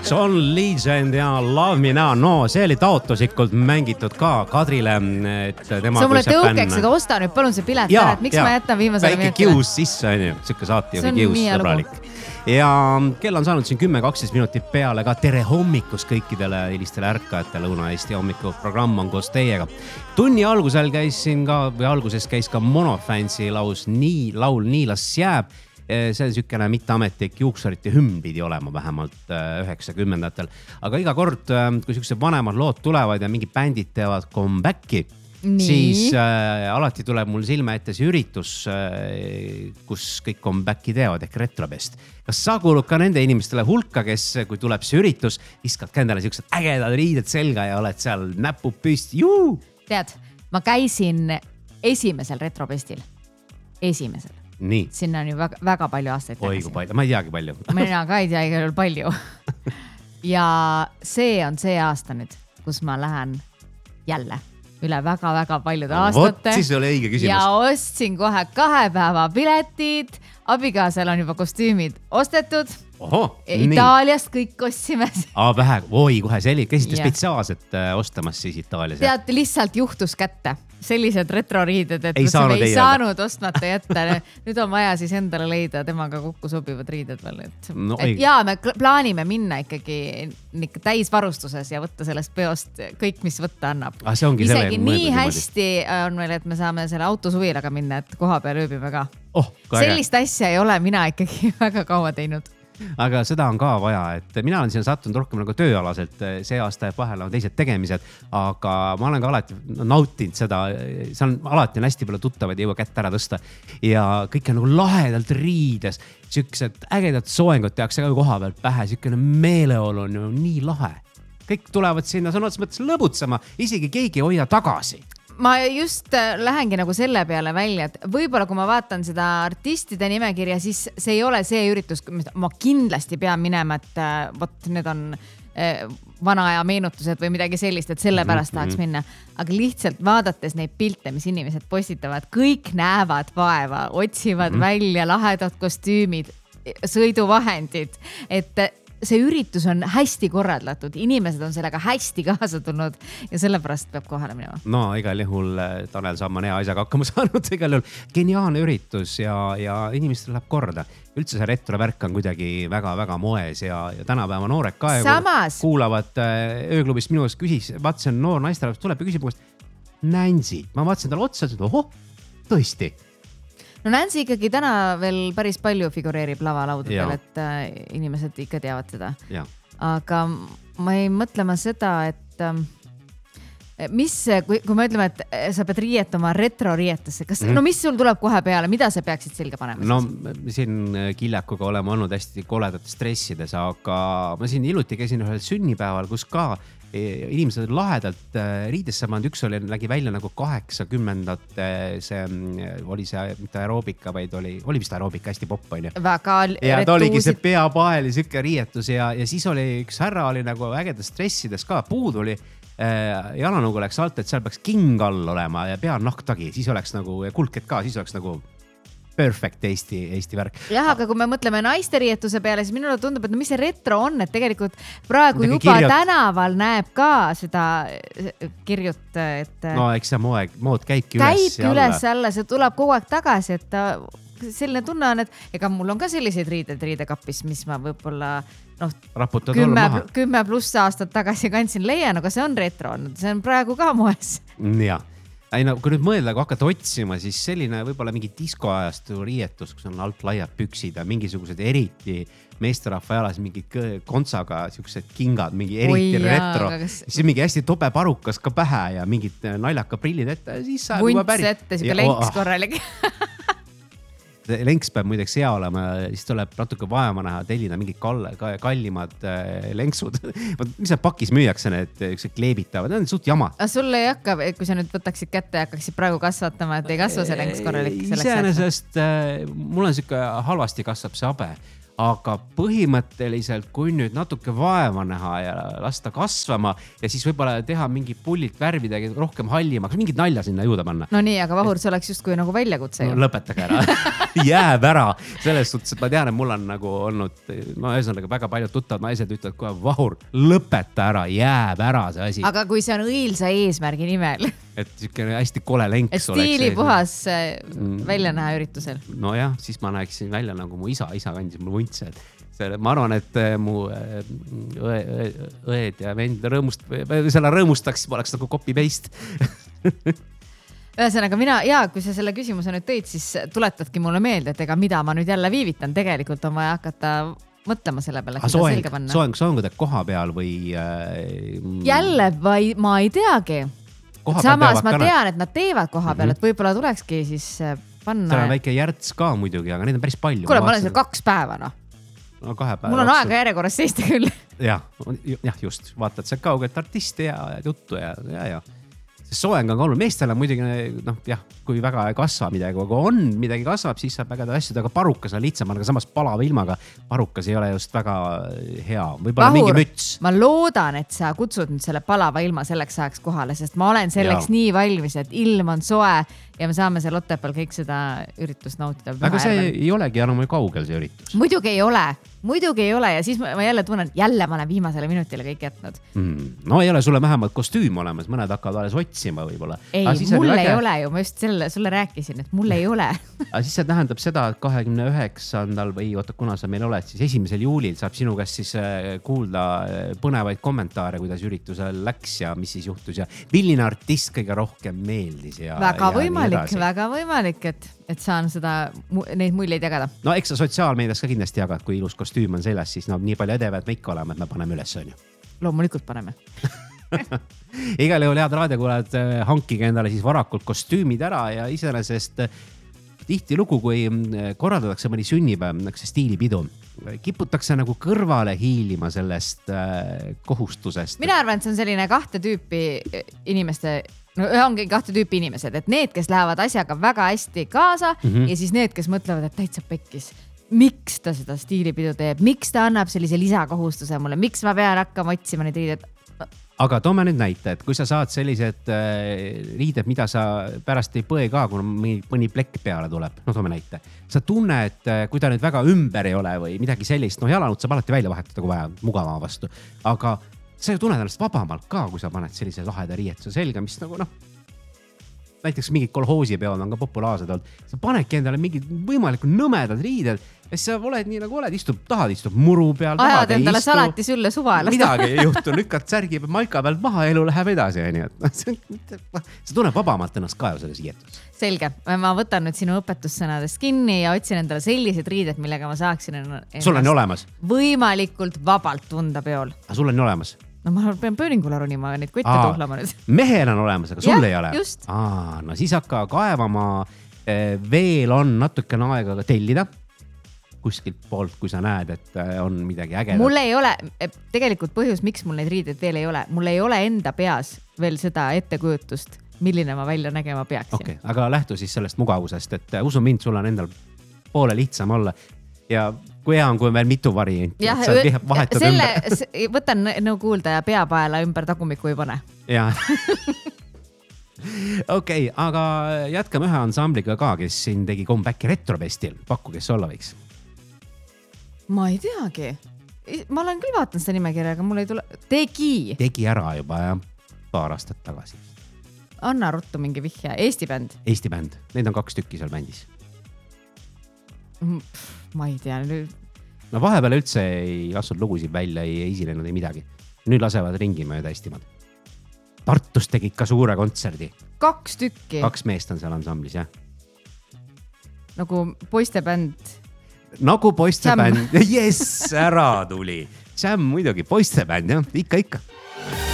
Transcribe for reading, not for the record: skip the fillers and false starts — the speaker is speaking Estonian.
John Legend ja Love Me Now. No see oli taotluslikult mängitud ka Kadrile, et tema sa mulle tõukeks, et osta nüüd palun see pilet ära, et miks ma jätan viimasele väike kius sisse, on ju, siuke saati kius sõbralik. Ja kell on saanud siin 10-12 minutit peale ka tere hommikust kõikidele hilistele ärkajatele. Lõuna-Eesti hommikuprogramm on koos teiega. Tunni alguses käis ka Monofansi laul Nii las jääb. See on sükene mitteametlik juuksurite hümn pidi olema vähemalt 90-ndatel. Aga iga kord, kui siuksed vanemad lood tulevad ja mingi bändid teevad comebacki, siis alati tuleb mul silme ette see üritus, kus kõik comebacki teevad ehk Retrobest. Kas sa kuulud ka nende inimestele hulka, kes kui tuleb see üritus, viskad ka endale siuksed ägedad riided selga ja oled seal näpud püsti? Tead, ma käisin esimesel Retrobestil. Esimesel. Nii. Sinna on ju väga palju aastaid tagasi. Oi, kui palju. Ma ei teagi palju. Mina ka ei tea igal palju. Ja see on see aasta nüüd, kus ma lähen jälle üle väga-väga paljude aastate. Siis oli õige küsimus. Ja ostsin kohe 2 päeva piletid. Abikaasal on juba kostüümid ostetud. Itaaliast kõik ostsime. Vähe, kohe käisite spetsiaalselt ostamas siis Itaalias. Tead, lihtsalt juhtus kätte. Sellised retroriided, et ei saanud ostmata jätta. Nüüd on vaja siis endale leida temaga kokku sobivad riided veel. Ja me plaanime minna ikkagi täisvarustuses ja võtta sellest peost kõik, mis võtta annab. Isegi nii hästi on meil, et me saame selle autosuvilaga minna, et koha peal ööbime ka. Sellist asja ei ole mina ikkagi väga kaua teinud. Aga seda on ka vaja, et mina olen siin sattunud rohkem nagu tööalaselt, see aasta vahel on teised tegemised, aga ma olen ka alati nautinud seda, see on alati hästi palju tuttavaid, ei jõua kätt ära tõsta ja kõik on nagu lahedalt riides, siuksed ägedad soengud tehakse ka koha pealt pähe, siukene meeleolu on ju nii lahe. Kõik tulevad sinna, sõna otseses mõttes lõbutsema, isegi keegi ei hoia tagasi. Ma just lähengi nagu selle peale välja, et võibolla kui ma vaatan seda artistide nimekirja, siis see ei ole see üritus, ma kindlasti pean minema, et võt, need on vana aja meenutused või midagi sellist, et selle pärast tahaks minna. Aga lihtsalt vaadates neid pilte, mis inimesed postitavad, kõik näevad vaeva, otsivad välja lahedad kostüümid, sõiduvahendid, et see üritus on hästi korraldatud, inimesed on sellega hästi kaasa tulnud ja sellepärast peab kohale minema. No igal juhul Tanel Samman hea asjaga hakkama saanud, igal juhul geniaalne üritus ja inimestel läheb korda. Üldse see retrovärk on kuidagi väga-väga moes ja tänapäeva noored ka kuulavad ööklubist minu käest vaatasin noor naisterahvas tuleb ja küsib Nancy. Ma vaatasin talle otsa, tõesti. No Nancy ikkagi täna veel päris palju figureerib lavalaudadel, et inimesed ikka teavad seda. Ja. Aga ma ei mõtlema seda, et kui me ütleme, et sa pead riietama retroriietesse, no mis sul tuleb kohe peale, mida sa peaksid selga panema? No siin Kiljakuga oleme olnud hästi koledates stressides, aga ma siin iluti käisin ühel sünnipäeval, kus ka inimesed lahedalt riidesse pannud, üks nägi välja nagu 80-ndate, see oli see mitte aeroobika, vaid oli vist aeroobika, hästi popp on ju. Ja ta oligi see peapael ja siuke riietus ja siis oli üks härra oli nagu ägedas stressides ka, puud oli jalanugu läks alt, et seal peaks king all olema ja pea nahktagi, siis oleks nagu kulked ka, siis oleks nagu perfect Eesti värk. Jah, aga kui me mõtleme naiste riietuse peale, siis minule tundub, et mis see retro on, et tegelikult praegu juba tänaval näeb ka seda kirjut, et no eks see mood käibki üles alla, see tuleb kogu aeg tagasi, et selline tunne on, et ega mul on ka selliseid riidekapis, mis ma võibolla 10 pluss aastat tagasi kandsin leian, aga see on retro, see on praegu ka moes. Jaa. Kui nüüd mõelda, kui hakata otsima, siis selline võibolla mingi diskoajastu riietus, kus on alt laiad püksid ja mingisugused eriti meesterahva jalas mingi kontsaga siuksed kingad, mingi eriti retro. Siis mingi hästi tobe parukas ka pähe ja mingid naljaka prillid ette. Vunts ette, siuke lenks korralik. Lenks peab muideks hea olema, siis tuleb natuke vajama näha tellida mingid kallimad lenksud. Mis need pakis müüakse, need kleebitavad, need on suht jama. Sulle ei hakka, kui sa nüüd võtaksid kätte ja hakkaksid praegu kasvatama, et ei kasva see lenks korralik? Iseenesest mul on siuke halvasti kasvab see habe, aga põhimõtteliselt, kui nüüd natuke vaeva näha ja lasta kasvama ja siis võib-olla teha mingi pullilt värvidega rohkem hallimaks, mingid nalja sinna juurde panna. No nii, aga Vahur, see oleks justkui nagu väljakutse. No, lõpetage ära. Jääb ära. Selles suhtes, et ma tean, et mul on nagu olnud, ühesõnaga väga paljud tuttavad naised ütlevad kohe, Vahur, lõpeta ära, jääb ära see asi. Aga kui see on õilsa eesmärgi nimel. Et siuke hästi kole lenks oleks. Stiili puhas välja näha üritusel. No jah, siis ma näeksin välja nagu mu isa kandis mul vuntse. Ma arvan, et mu õed ja vend selle rõõmustaks, ma oleks nagu copy-paste. Ühesõnaga kui sa selle küsimuse nüüd tõid, siis tuletadki mulle meelde, et ega mida ma nüüd jälle viivitan. Tegelikult on vaja hakata mõtlema selle peale. Soeng kuidagi koha peal või... Jälle ma ei teagi. Samas ma tean, et nad teevad koha peal, et võib-olla tulekski siis panna... Seal on väike järts ka muidugi, aga neid on päris palju. Kuule, ma olen seal 2 päeva, no. 2 päeva. Mul on aega järjekorras seista küll. Jah, just. Vaatad seal kaugelt artisti ja juttu ja. Soeng on ka olnud meestele muidugi, kui väga ei kasva midagi, aga on midagi kasvab, siis saab väga asjad, aga parukas on lihtsam, aga samas palava ilmaga parukas ei ole just väga hea. Võibolla mingi müts. Ma loodan, et sa kutsud nüüd selle palava ilma selleks ajaks kohale, sest ma olen selleks nii valmis, et ilm on soe ja me saame seal Otepääl kõik seda üritust nautida. Aga see ei olegi enam kaugel see üritus. Muidugi ei ole ja siis ma jälle tunnen, jälle ma olen viimasele minutile kõik jätnud. No ei ole sulle vähemalt kostüüm olemas, mõned hakkavad alles otsima võib-olla. Ei, mul ei ole ju, ma just sulle rääkisin, et mul ei ole. Aga siis see tähendab seda, et 29. või kuna sa meil oled, siis 1. juulil saab sinu käest siis kuulda põnevaid kommentaare, kuidas üritusel läks ja mis siis juhtus ja milline artist kõige rohkem meeldis. Väga võimalik, et saan neid muljeid jagada. No eks sa sotsiaalmeedias ka kindlasti jagad, kui ilus kostüüm on seljas, siis nii palju edevad me ikka oleme, et me paneme üles, on ju. Loomulikult paneme. Igal juhul head raadiokuulajad, hankige endale siis varakult kostüümid ära ja iseenesest tihti lugu, kui korraldatakse mõni sünnipäev, stiilipidu, kiputakse nagu kõrvale hiilima sellest kohustusest. Mina arvan, et see on selline 2 tüüpi inimeste, ongi 2 tüüpi inimesed, et need, kes lähevad asjaga väga hästi kaasa ja siis need, kes mõtlevad, et täitsa pekkis. Miks ta seda stiilipidu teeb? Miks ta annab sellise lisakohustuse mulle? Miks ma pean hakkama otsima neid riided? Aga toome nüüd näite, et kui sa saad sellised riided, mida sa pärast ei põe ka, kui mõni plekk peale tuleb, toome näite. Sa tunne, et kui ta nüüd väga ümber ei ole või midagi sellist, jalanud saab alati välja vahetada, kui vaja, mugavama vastu. Aga sa ju tunned ennast vabamalt ka, kui sa paned sellise laheda riietuse selga, mis nagu näiteks mingid kolhoosipeod on ka populaarsed olnud. Sa panedki endale mingid võimalikud nõmedad riided ja siis sa oled nii nagu oled, tahad istub muru peal. Ajad endale salati sülle suvalast. Midagi ei juhtu, lükkad särgi maika pealt maha, elu läheb edasi. Sa tunned vabamalt ennast ka ju selles riietus. Selge, ma võtan nüüd sinu õpetussõnadest kinni ja otsin endale sellised riided, millega ma saaksin sul on olemas? Võimalikult vabalt tunda peol. Aga sul on olemas? No ma pean pööningule ronima neid kotte tuhlama nüüd. Mehel on olemas, aga sul ei ole? Just. No siis hakka kaevama. Veel on natukene aega tellida kuskilt poolt, kui sa näed, et on midagi ägedat. Mul ei ole, tegelikult põhjus, miks mul neid riideid veel ei ole. Mul ei ole enda peas veel seda ettekujutust, milline ma välja nägema peaksin. Okay, aga lähtu siis sellest mugavusest, et usu mind, sul on endal poole lihtsam olla. Ja kui hea on, kui on veel mitu varianti. Jah, võtan nõu kuulda ja peapaela ümber tagumiku ei pane. Jah. Okei, aga jätkame ühe ansambliga ka, kes siin tegi comebacki Retrofestil. Pakku, kes olla võiks? Ma ei teagi. Ma olen küll vaatan seda nimekirja, aga mul ei tule. Tegi ära juba ja paar aastat tagasi. Anna ruttu mingi vihja. Eesti bänd. Eesti bänd. Neid on 2 tükki seal bändis. Ma ei tea. No vahepeal üldse ei lastud lugusid välja, ei esinenud ei midagi. Nüüd lasevad ringi mööda Eestimaad. Tartus tegid ka suure kontserdi. 2 tükki. 2 meest on seal ansamblis, jah. Nagu poistebänd. Nagu poistebänd. Yes, ära tuli. Jam muidugi, poistebänd, jah. Ikka.